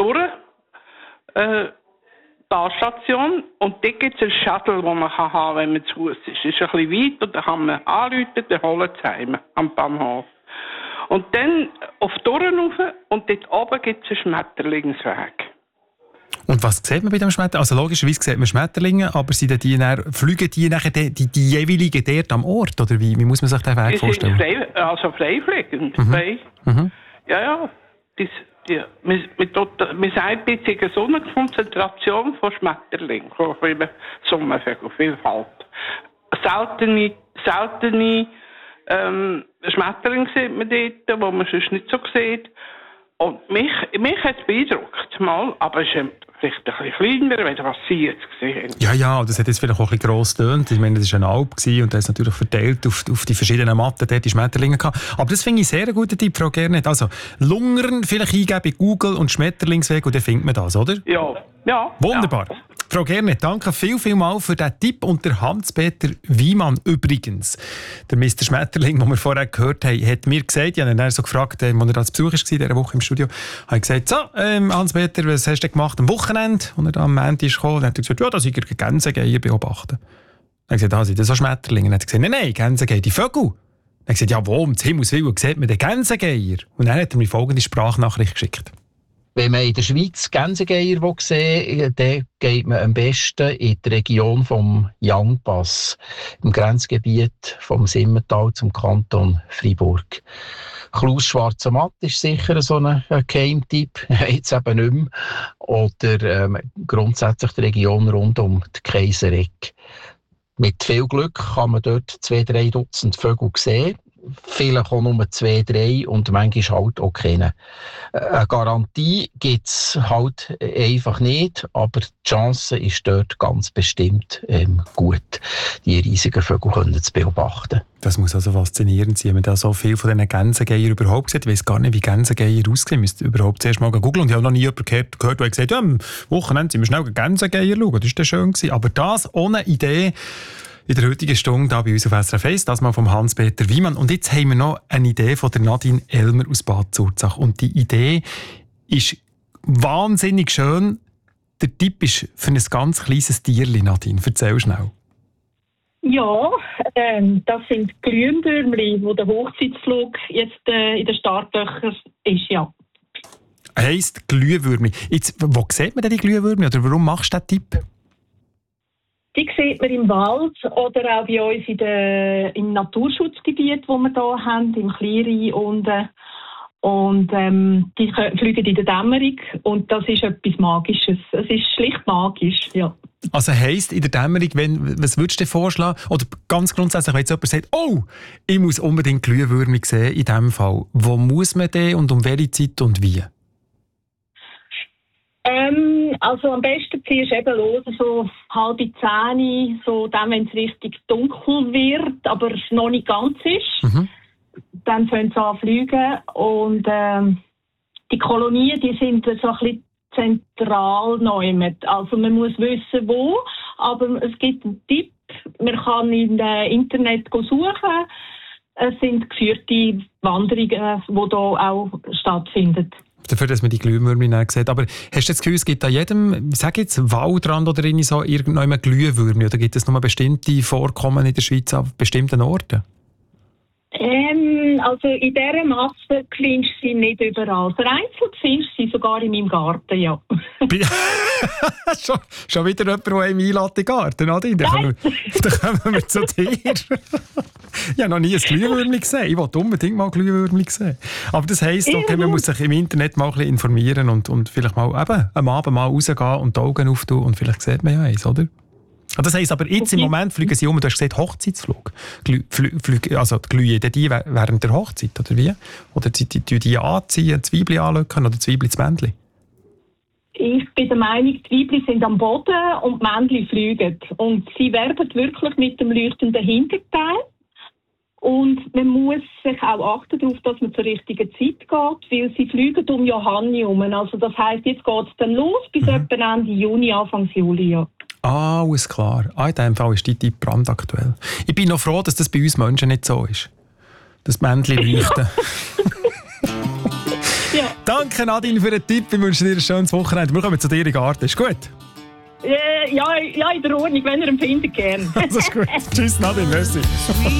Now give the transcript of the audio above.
durch Bahnstation und dort gibt es einen Shuttle, den man haben kann, wenn man zu Fuß ist. Es ist ein bisschen weit und dann kann man anrufen, dann holen sie heim am Bahnhof. Und dann auf die Toren rauf und dort oben gibt es einen Schmetterlingsweg. Und was sieht man bei dem Schmetterling? Also logischerweise sieht man Schmetterlinge, aber fliegen die nachher die jeweiligen dort am Ort? Oder wie muss man sich den Weg vorstellen? Freifliegend. Ja. Wir sagen ein bisschen so eine Konzentration von Schmetterlingen, von Sommervogelvielfalt. Seltene Schmetterlinge sieht man dort, die man sonst nicht so sieht. Und mich hat es beeindruckt, mal, aber es ist vielleicht ein bisschen kleiner, wenn was Sie jetzt gesehen haben. Ja, das hat jetzt vielleicht auch ein bisschen gross getönt. Ich meine, das war eine Alp und der ist natürlich verteilt auf die verschiedenen Matten, dort die Schmetterlinge gehabt. Aber das finde ich sehr einen guten Tipp, Frau Gernet. Also, Lungern vielleicht eingeben bei Google und Schmetterlingsweg und dann findet man das, oder? Ja. Wunderbar. Ja. Frau Gernet, danke viel mal für diesen Tipp. Und der Hans-Peter Wiemann übrigens, der Mr. Schmetterling, den wir vorher gehört haben, hat mir gesagt, ich habe ihn dann so gefragt, als er als Besucher war, diese Woche im Studio, habe ich gesagt, so, Hans-Peter, was hast du gemacht am Wochenende? Und er dann am Montag kam, dann hat er gesagt, ja, da sei er Gänsegeier beobachten. Dann habe ich gesagt, sind das so Schmetterlinge? Dann hat er gesagt, nein, Gänsegeier, die Vögel. Dann habe ich gesagt, ja, wo, um Himmels Willen, sieht man den Gänsegeier? Und dann hat er mir folgende Sprachnachricht geschickt. Wenn man in der Schweiz Gänsegeier sehen will, dann geht man am besten in die Region vom Jangpass, im Grenzgebiet vom Simmental zum Kanton Freiburg. Klaus Schwarzer Matt ist sicher so ein Geheimtipp, jetzt eben nicht mehr. Oder grundsätzlich die Region rund um die Kaiseregg. Mit viel Glück kann man dort 2-3 Dutzend Vögel sehen. Vielleicht auch nur 2-3 und manchmal halt auch keine. Eine Garantie gibt es halt einfach nicht, aber die Chance ist dort ganz bestimmt gut, die riesigen Vögel zu beobachten. Das muss also faszinierend sein, wenn man da so viel von diesen Gänsegeiern überhaupt sieht. Ich weiss gar nicht, wie Gänsegeier aussehen. Ich müsste überhaupt zuerst mal googeln. Und ich habe noch nie jemanden gehört, der gesagt hat, am Wochenende sind wir schnell Gänsegeier schauen. Das war dann schön gewesen. Aber das ohne Idee in der heutigen Stunde hier bei uns auf SRF 1, das mal vom Hans-Peter Wiemann. Und jetzt haben wir noch eine Idee von der Nadine Elmer aus Bad Zurzach. Und die Idee ist wahnsinnig schön. Der Tipp ist für ein ganz kleines Tierchen, Nadine. Erzähl schnell. Ja, das sind Glühwürmchen, wo der Hochzeitsflug jetzt in den Startlöchern ist, ja. Heisst Glühwürmchen. Jetzt, wo sieht man denn die Glühwürmchen? Oder warum machst du diesen Tipp? Die sieht man im Wald oder auch bei uns im Naturschutzgebiet, das wir hier haben, im Kleinrhein unten. Und die fliegen in der Dämmerung und das ist etwas Magisches. Es ist schlicht magisch, ja. Also heisst in der Dämmerung, was würdest du dir vorschlagen? Oder ganz grundsätzlich, wenn jetzt jemand sagt, oh, ich muss unbedingt Glühwürmchen sehen in diesem Fall. Wo muss man denn und um welche Zeit und wie? Also am besten ziehst du eben los, so 9:30, so dann, wenn es richtig dunkel wird, aber noch nicht ganz ist. Mhm. Dann fangen sie an zu fliegen und die Kolonien, die sind so ein bisschen zentral neu. Also man muss wissen, wo, aber es gibt einen Tipp, man kann im Internet suchen. Es sind geführte Wanderungen, die hier auch stattfinden. Dafür, dass man die Glühwürmchen sieht. Aber hast du das Gefühl, es gibt an jedem, sag jetzt, Waldrand oder so irgendeinem Glühwürmchen? Oder gibt es nur bestimmte Vorkommen in der Schweiz an bestimmten Orten? Also in dieser Masse findest du sie nicht überall. Vereinzelt findest du sie sogar in meinem Garten, ja. schon wieder jemand, der einem einlädt in den Garten, Nadine? Dann kommen wir zu dir. Ich habe noch nie ein Glühwürmchen gesehen. Ich wollte unbedingt mal Glühwürmchen sehen. Aber das heisst, okay, man muss sich im Internet mal ein bisschen informieren und vielleicht mal eben am Abend mal rausgehen und die Augen auftun und vielleicht sieht man ja eins, oder? Das heisst aber jetzt im Moment fliegen sie um, du hast gesagt Hochzeitsflug. Also die Glühe, die während der Hochzeit, oder wie? Oder die anziehen, Zwiebeln anlöcken oder Zwiebeln ins Männchen? Ich bin der Meinung, die Weibchen sind am Boden und die Männchen fliegen. Und sie werben wirklich mit dem leuchtenden Hinterteil. Und man muss sich auch achten darauf, dass man zur richtigen Zeit geht, weil sie fliegen um Johanni herum. Also das heisst, jetzt geht es dann los bis etwa Ende Juni, Anfang Juli. Ja. Alles klar. In diesem Fall ist die Tipp brandaktuell. Ich bin noch froh, dass das bei uns Menschen nicht so ist. Das Männchen leuchten. Ja. Danke Nadine für den Tipp. Ich wünsche dir ein schönes Wochenende. Wir kommen zu dir in den Garten. Ist gut? Ja, in der Ordnung, wenn ihr ihn findet, gerne. Das ist gut. Tschüss Nadine, merci.